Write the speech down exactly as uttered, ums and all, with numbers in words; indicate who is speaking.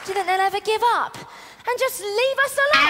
Speaker 1: Do you think they'll ever give up and just leave us alone?